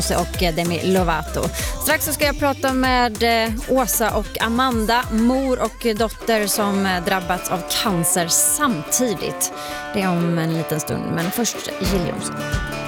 och Demi Lovato. Strax så ska jag prata med Åsa och Amanda, mor och dotter som drabbats av cancer samtidigt. Det är om en liten stund, men först Jill Johnson.